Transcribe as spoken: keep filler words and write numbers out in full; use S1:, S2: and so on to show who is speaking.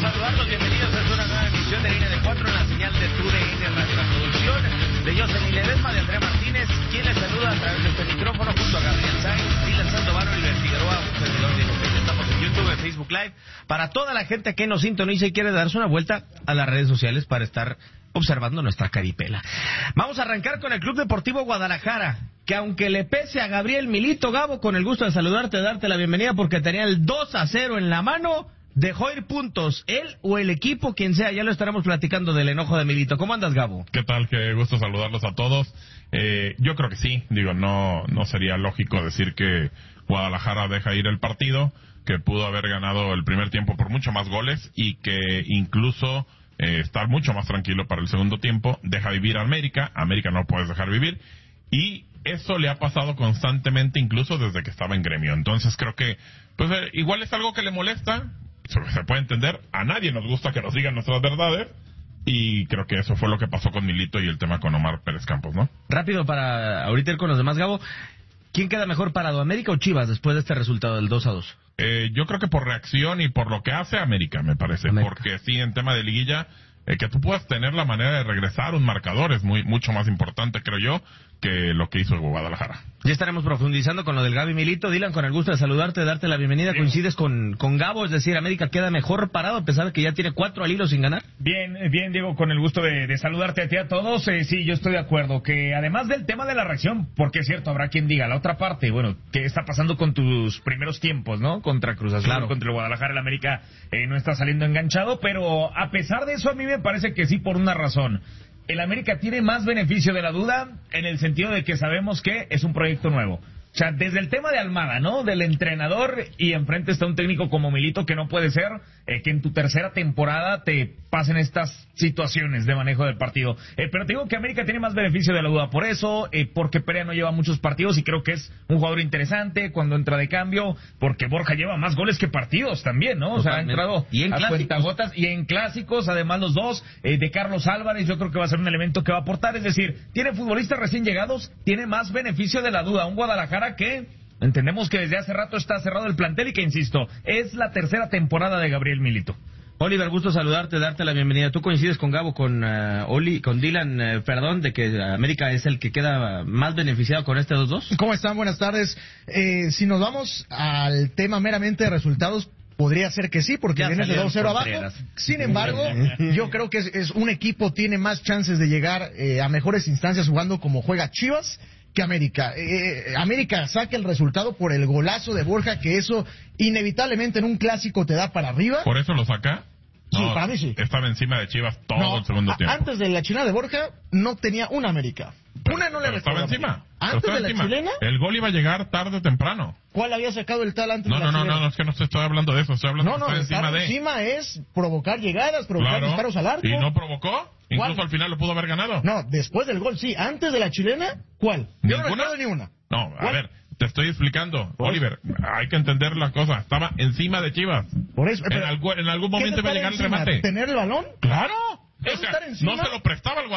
S1: saludarlos, bienvenidos a una nueva emisión de Línea de Cuatro en la señal de TUDN, nuestra producción de Jocelyn Ledesma, de Andrea Martínez, quien les saluda a través de este micrófono junto a Gabriel Sainz, Dylan Sandoval, Oliver Figueroa, un servidor Diego Peña. Estamos en YouTube, en Facebook Live, para toda la gente que nos sintoniza y quiere darse una vuelta a las redes sociales para estar observando nuestra caripela. Vamos a arrancar con el Club Deportivo Guadalajara, que aunque le pese a Gabriel Milito, Gabo, con el gusto de saludarte, darte la bienvenida porque tenía el dos a cero en la mano, dejó ir puntos, él o el equipo, quien sea, ya lo estaremos platicando del enojo de Milito. ¿Cómo andas, Gabo?
S2: ¿Qué tal? Qué gusto saludarlos a todos. Eh, yo creo que sí, digo, no, no sería lógico decir que Guadalajara deja ir el partido, que pudo haber ganado el primer tiempo por mucho más goles y que incluso eh, estar mucho más tranquilo para el segundo tiempo. Deja vivir a América, América no puedes dejar vivir, y eso le ha pasado constantemente incluso desde que estaba en Gremio. Entonces creo que pues eh, igual es algo que le molesta, se, se puede entender, a nadie nos gusta que nos digan nuestras verdades, y creo que eso fue lo que pasó con Milito y el tema con Omar Pérez Campos, ¿no?
S1: Rápido para ahorita ir con los demás, Gabo. ¿Quién queda mejor parado, América o Chivas, después de este resultado del dos a dos?
S2: Eh, yo creo que por reacción y por lo que hace América, me parece. América. Porque sí, en tema de liguilla, eh, que tú puedas tener la manera de regresar un marcador es muy mucho más importante, creo yo, que lo que hizo Guadalajara.
S1: Ya estaremos profundizando con lo del Gaby Milito. Dylan, con el gusto de saludarte, de darte la bienvenida. Bien. ¿Coincides con, con Gabo? Es decir, América queda mejor parado a pesar de que ya tiene cuatro al hilo sin ganar.
S3: Bien, bien, Diego, con el gusto de, de saludarte a ti a todos. Eh, sí, yo estoy de acuerdo que además del tema de la reacción, porque es cierto, habrá quien diga la otra parte, bueno, ¿qué está pasando con tus primeros tiempos, no? Contra Cruz Azul, claro. Contra el Guadalajara, el América eh, no está saliendo enganchado, pero a pesar de eso a mí me parece que sí, por una razón. El América tiene más beneficio de la duda en el sentido de que sabemos que es un proyecto nuevo. O sea, desde el tema de Almada, ¿no? Del entrenador, y enfrente está un técnico como Milito, que no puede ser eh, que en tu tercera temporada te pasen estas situaciones de manejo del partido. Eh, pero te digo que América tiene más beneficio de la duda por eso, eh, porque Perea no lleva muchos partidos y creo que es un jugador interesante cuando entra de cambio, porque Borja lleva más goles que partidos también, ¿no? O sea, ha entrado
S1: y en
S3: a
S1: clásicos.
S3: Cuentagotas y en clásicos, además los dos, eh, de Carlos Álvarez, yo creo que va a ser un elemento que va a aportar, es decir, tiene futbolistas recién llegados, tiene más beneficio de la duda. Un Guadalajara que entendemos que desde hace rato está cerrado el plantel y que, insisto, es la tercera temporada de Gabriel Milito.
S1: Oliver, gusto saludarte, darte la bienvenida. ¿Tú coincides con Gabo, con uh, Oli, con Dylan, uh, perdón, de que América es el que queda más beneficiado con este dos dos?
S4: ¿Cómo están? Buenas tardes. Eh, si nos vamos al tema meramente de resultados, podría ser que sí, porque vienes de dos cero abajo. Sin embargo, yo creo que es, es un equipo tiene más chances de llegar eh, a mejores instancias jugando como juega Chivas que América. Eh, América saca el resultado por el golazo de Borja, que eso inevitablemente en un clásico te da para arriba.
S2: ¿Por eso lo saca?
S4: Sí,
S2: no,
S4: para mí sí.
S2: Estaba encima de Chivas todo
S4: no,
S2: el segundo tiempo.
S4: Antes de la chilena de Borja no tenía una América.
S2: Pero,
S4: una no le
S2: estaba encima.
S4: Antes
S2: estaba
S4: de la
S2: encima.
S4: chilena.
S2: El gol iba a llegar tarde o temprano.
S4: ¿Cuál había sacado el tal antes
S2: no,
S4: de la
S2: no,
S4: chilena?
S2: No, no, no, es que no estoy hablando de eso. Estoy hablando
S4: no, no,
S2: de estar
S4: encima
S2: de...
S4: encima es provocar llegadas, provocar
S2: claro,
S4: disparos al arco.
S2: ¿Y no provocó? Incluso
S4: ¿Cuál?
S2: al final lo pudo haber ganado.
S4: No, después del gol sí. Antes de la chilena, ¿cuál? Yo no recuerdo ni una.
S2: No, a
S4: ¿Cuál?
S2: ver, te estoy explicando, ¿Por? Oliver, hay que entender la cosa. Estaba encima de Chivas.
S4: Por eso.
S2: En, algo, en algún momento iba a llegar el remate.
S4: ¿Tener el balón?
S2: ¡Claro!
S4: O sea,
S2: no se lo prestaba el